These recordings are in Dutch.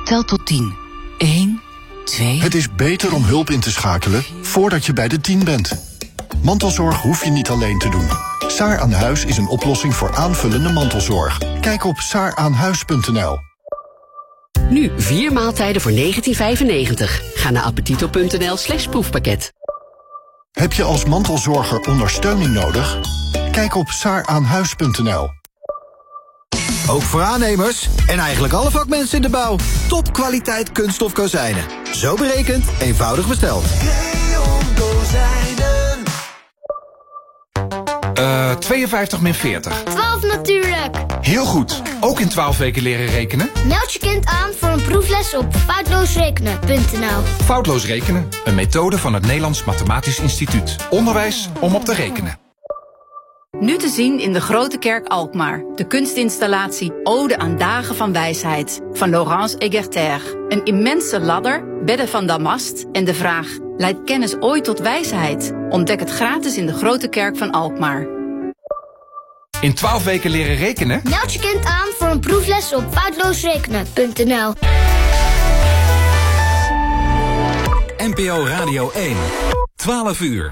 Tel tot 10. 1, 2... Het is beter om hulp in te schakelen voordat je bij de 10 bent. Mantelzorg hoef je niet alleen te doen. Saar aan Huis is een oplossing voor aanvullende mantelzorg. Kijk op saaraanhuis.nl. Nu 4 maaltijden voor €19,95. Ga naar appetito.nl/proefpakket. Heb je als mantelzorger ondersteuning nodig? Kijk op saaraanhuis.nl. Ook voor aannemers en eigenlijk alle vakmensen in de bouw. Topkwaliteit kunststof kozijnen. Zo berekend, eenvoudig besteld. Kozijnen. 52 min 40. 12 natuurlijk. Heel goed. Ook in 12 weken leren rekenen? Meld je kind aan voor een proefles op foutloosrekenen.nl. Foutloos rekenen. Een methode van het Nederlands Mathematisch Instituut. Onderwijs om op te rekenen. Nu te zien in de Grote Kerk Alkmaar. De kunstinstallatie Ode aan Dagen van Wijsheid van Laurence Egerter. Een immense ladder, bedden van damast en de vraag: leidt kennis ooit tot wijsheid? Ontdek het gratis in de Grote Kerk van Alkmaar. In 12 weken leren rekenen? Meld je kind aan voor een proefles op foutloosrekenen.nl. NPO Radio 1. 12 uur.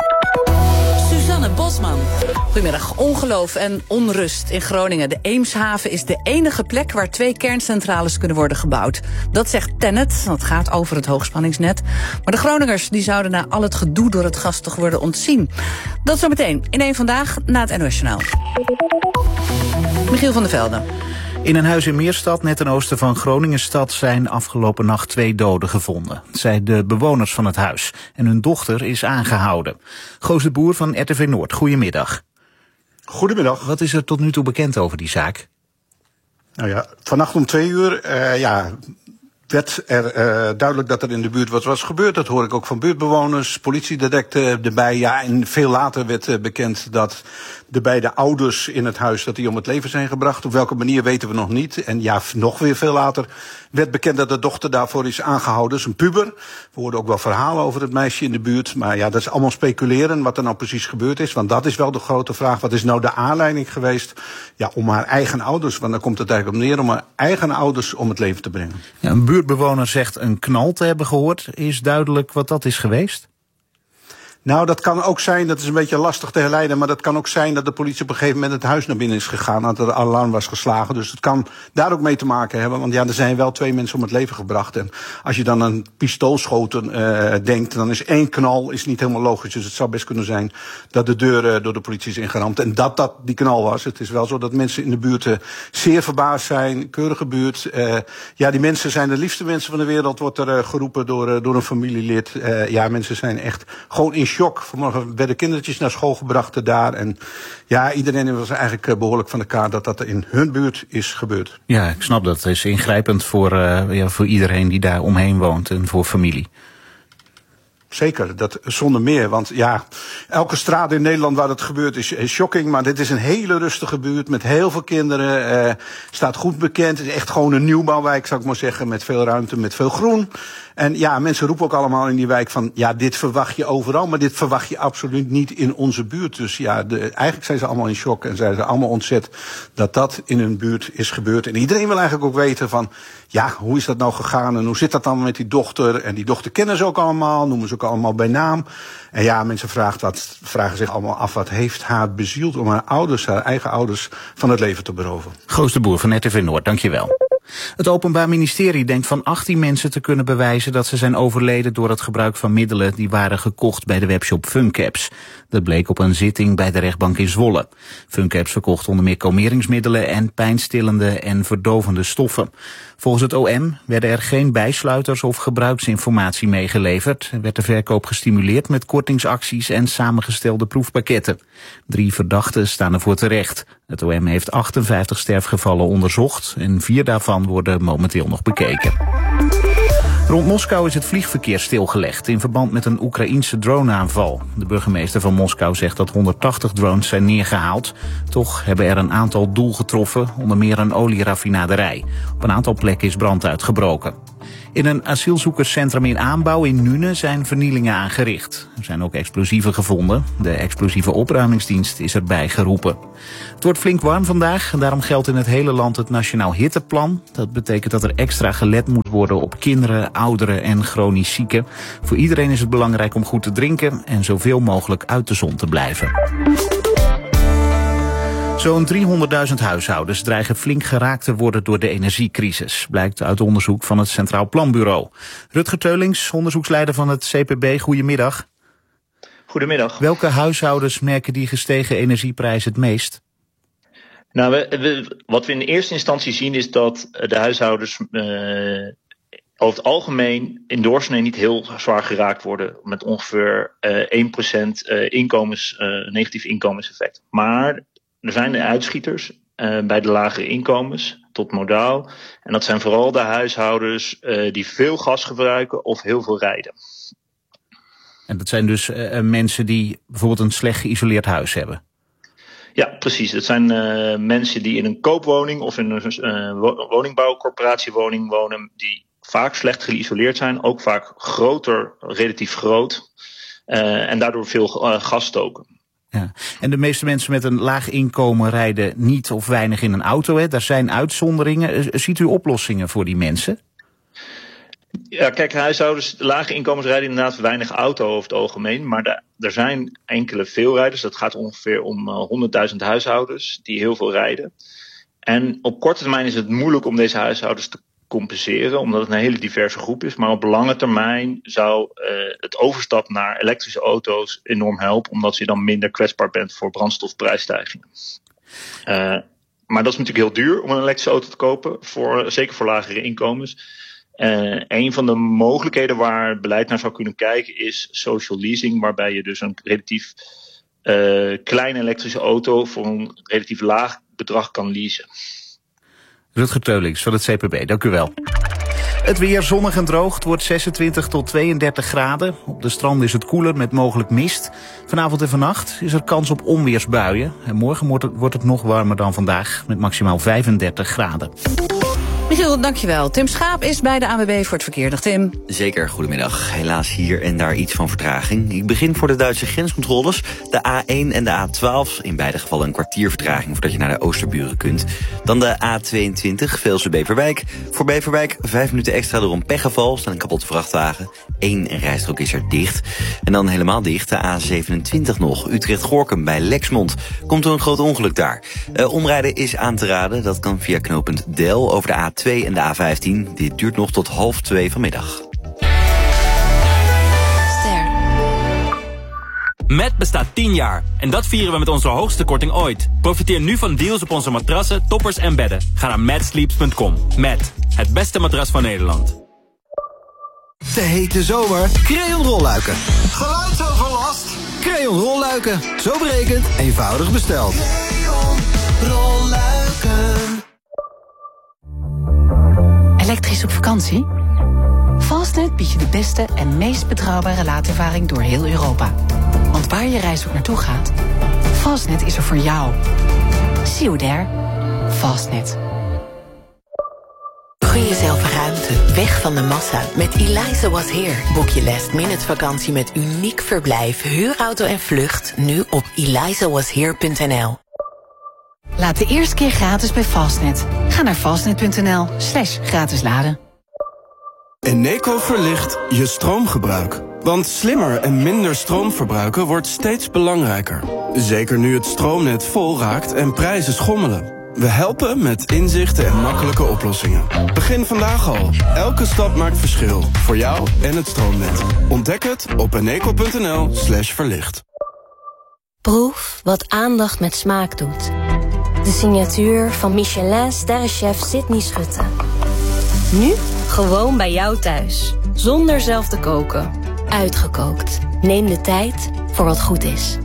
Suzanne Bosman. Goedemiddag. Ongeloof en onrust in Groningen. De Eemshaven is de enige plek waar 2 kerncentrales kunnen worden gebouwd. Dat zegt TenneT. Dat gaat over het hoogspanningsnet. Maar de Groningers die zouden na al het gedoe door het gas toch worden ontzien. Dat zometeen in één Vandaag na het NOS Journaal. Michiel van der Velde. In een huis in Meerstad, net ten oosten van Groningenstad, zijn afgelopen nacht 2 doden gevonden. Het zijn de bewoners van het huis en hun dochter is aangehouden. Goos de Boer van RTV Noord, goedemiddag. Goedemiddag. Wat is er tot nu toe bekend over die zaak? Nou ja, vannacht om 2 uur werd er duidelijk dat er in de buurt wat was gebeurd. Dat hoor ik ook van buurtbewoners, politie direct erbij. Ja, en veel later werd bekend dat de beide ouders in het huis dat die om het leven zijn gebracht. Op welke manier weten we nog niet. En ja, nog weer veel later werd bekend dat de dochter daarvoor is aangehouden. Dat is een puber. We hoorden ook wel verhalen over het meisje in de buurt. Maar ja, dat is allemaal speculeren wat er nou precies gebeurd is. Want dat is wel de grote vraag. Wat is nou de aanleiding geweest om haar eigen ouders, want daar komt het eigenlijk op neer, om haar eigen ouders om het leven te brengen. Ja, een buurtbewoner zegt een knal te hebben gehoord. Is duidelijk wat dat is geweest? Nou, dat kan ook zijn, dat is een beetje lastig te herleiden, maar dat kan ook zijn dat de politie op een gegeven moment het huis naar binnen is gegaan, dat er alarm was geslagen. Dus het kan daar ook mee te maken hebben, want ja, er zijn wel 2 mensen om het leven gebracht. En als je dan aan pistoolschoten denkt, dan is 1 knal is niet helemaal logisch. Dus het zou best kunnen zijn dat de deur door de politie is ingeramd en dat die knal was. Het is wel zo dat mensen in de buurt zeer verbaasd zijn, keurige buurt. Die mensen zijn de liefste mensen van de wereld, wordt er geroepen door een familielid. Mensen zijn echt gewoon in shock. Vanmorgen werden kindertjes naar school gebracht daar. En ja, iedereen was eigenlijk behoorlijk van de kaart dat er in hun buurt is gebeurd. Ja, ik snap dat. Het is ingrijpend voor iedereen die daar omheen woont en voor familie. Zeker, dat zonder meer. Want ja, elke straat in Nederland waar het gebeurt is shocking. Maar dit is een hele rustige buurt met heel veel kinderen. Staat goed bekend. Het is echt gewoon een nieuwbouwwijk, zou ik maar zeggen. Met veel ruimte, met veel groen. En ja, mensen roepen ook allemaal in die wijk van, ja, dit verwacht je overal, maar dit verwacht je absoluut niet in onze buurt. Dus ja, eigenlijk zijn ze allemaal in shock en zijn ze allemaal ontzet dat in hun buurt is gebeurd. En iedereen wil eigenlijk ook weten van, ja, hoe is dat nou gegaan en hoe zit dat dan met die dochter? En die dochter kennen ze ook allemaal, noemen ze ook allemaal bij naam. En ja, mensen vragen zich allemaal af, wat heeft haar bezield om haar eigen ouders van het leven te beroven. Goos de Boer van RTV Noord, dankjewel. Het Openbaar Ministerie denkt van 18 mensen te kunnen bewijzen dat ze zijn overleden door het gebruik van middelen die waren gekocht bij de webshop Funcaps. Dat bleek op een zitting bij de rechtbank in Zwolle. Funcaps verkocht onder meer kalmeringsmiddelen en pijnstillende en verdovende stoffen. Volgens het OM werden er geen bijsluiters of gebruiksinformatie meegeleverd. Er werd de verkoop gestimuleerd met kortingsacties en samengestelde proefpakketten. 3 verdachten staan ervoor terecht. Het OM heeft 58 sterfgevallen onderzocht en 4 daarvan worden momenteel nog bekeken. Rond Moskou is het vliegverkeer stilgelegd in verband met een Oekraïense droneaanval. De burgemeester van Moskou zegt dat 180 drones zijn neergehaald. Toch hebben er een aantal doel getroffen, onder meer een olieraffinaderij. Op een aantal plekken is brand uitgebroken. In een asielzoekerscentrum in aanbouw in Nuenen zijn vernielingen aangericht. Er zijn ook explosieven gevonden. De explosieve opruimingsdienst is erbij geroepen. Het wordt flink warm vandaag en daarom geldt in het hele land het Nationaal Hitteplan. Dat betekent dat er extra gelet moet worden op kinderen, ouderen en chronisch zieken. Voor iedereen is het belangrijk om goed te drinken en zoveel mogelijk uit de zon te blijven. Zo'n 300.000 huishoudens dreigen flink geraakt te worden door de energiecrisis, blijkt uit onderzoek van het Centraal Planbureau. Rutger Teulings, onderzoeksleider van het CPB, goedemiddag. Goedemiddag. Welke huishoudens merken die gestegen energieprijs het meest? Nou, wat we in eerste instantie zien is dat de huishoudens over het algemeen in doorsnee niet heel zwaar geraakt worden met ongeveer 1% negatief inkomenseffect. Maar er zijn uitschieters bij de lagere inkomens tot modaal. En dat zijn vooral de huishoudens die veel gas gebruiken of heel veel rijden. En dat zijn dus mensen die bijvoorbeeld een slecht geïsoleerd huis hebben? Ja, precies. Dat zijn mensen die in een koopwoning of in een woningbouwcorporatiewoning wonen, die vaak slecht geïsoleerd zijn, ook vaak relatief groot, en daardoor veel gas stoken. Ja. En de meeste mensen met een laag inkomen rijden niet of weinig in een auto. Hè? Daar zijn uitzonderingen. Ziet u oplossingen voor die mensen? Ja, kijk, huishoudens, lage inkomens rijden inderdaad weinig auto over het algemeen. Maar er zijn enkele veelrijders. Dat gaat ongeveer om 100.000 huishoudens die heel veel rijden. En op korte termijn is het moeilijk om deze huishoudens te compenseren, omdat het een hele diverse groep is. Maar op lange termijn zou het overstap naar elektrische auto's enorm helpen, omdat je dan minder kwetsbaar bent voor brandstofprijsstijgingen. Maar dat is natuurlijk heel duur om een elektrische auto te kopen, zeker voor lagere inkomens. Een van de mogelijkheden waar het beleid naar zou kunnen kijken is social leasing, waarbij je dus een relatief kleine elektrische auto voor een relatief laag bedrag kan leasen. Rutger Teulings van het CPB, dank u wel. Het weer zonnig en droog. Het wordt 26 tot 32 graden. Op de stranden is het koeler met mogelijk mist. Vanavond en vannacht is er kans op onweersbuien. En morgen wordt het nog warmer dan vandaag met maximaal 35 graden. Michiel, dankjewel. Tim Schaap is bij de ANWB voor het verkeer. Dag Tim. Zeker, goedemiddag. Helaas hier en daar iets van vertraging. Ik begin voor de Duitse grenscontroles. De A1 en de A12. In beide gevallen een kwartier vertraging voordat je naar de Oosterburen kunt. Dan de A22, Veelse-Beverwijk. Voor Beverwijk 5 minuten extra door een pechgeval. Staat een kapotte vrachtwagen. 1 rijstrook is er dicht. En dan helemaal dicht de A27 nog. Utrecht-Gorkum bij Lexmond. Komt er een groot ongeluk daar. Omrijden is aan te raden. Dat kan via knooppunt Del over de A2 en de A15. Dit duurt nog tot 1:30 vanmiddag. Met bestaat 10 jaar. En dat vieren we met onze hoogste korting ooit. Profiteer nu van deals op onze matrassen, toppers en bedden. Ga naar matsleeps.com. Met het beste matras van Nederland. De hete zomer. Crayon rolluiken. Geluidsoverlast. Crayon rolluiken. Zo berekend, eenvoudig besteld. Crayon rolluiken. Elektrisch op vakantie? Fastnet biedt je de beste en meest betrouwbare laadervaring door heel Europa. Want waar je reis ook naartoe gaat, Fastnet is er voor jou. See you there. Fastnet. Gun jezelf ruimte, weg van de massa. Met Eliza Was Here boek je last-minute vakantie met uniek verblijf, huurauto en vlucht nu op elizawashere.nl. Laat de eerste keer gratis bij Fastnet. Ga naar fastnet.nl/gratis laden. Eneco verlicht je stroomgebruik. Want slimmer en minder stroom verbruiken wordt steeds belangrijker. Zeker nu het stroomnet vol raakt en prijzen schommelen. We helpen met inzichten en makkelijke oplossingen. Begin vandaag al. Elke stap maakt verschil. Voor jou en het stroomnet. Ontdek het op eneco.nl/verlicht. Proef wat aandacht met smaak doet. De signatuur van Michelin-sterrenchef Sydney Schutte. Nu gewoon bij jou thuis. Zonder zelf te koken. Uitgekookt. Neem de tijd voor wat goed is.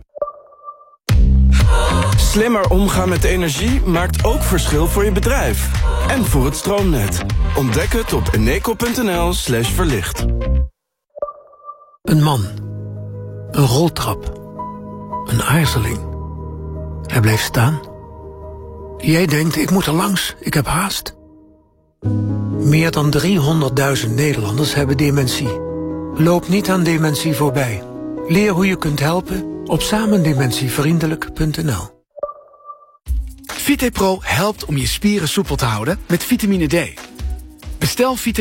Slimmer omgaan met energie maakt ook verschil voor je bedrijf. En voor het stroomnet. Ontdek het op eneco.nl/verlicht. Een man. Een roltrap. Een aarzeling. Hij bleef staan. Jij denkt, ik moet er langs, ik heb haast. Meer dan 300.000 Nederlanders hebben dementie. Loop niet aan dementie voorbij. Leer hoe je kunt helpen op samendementievriendelijk.nl. VitePro helpt om je spieren soepel te houden met vitamine D. Bestel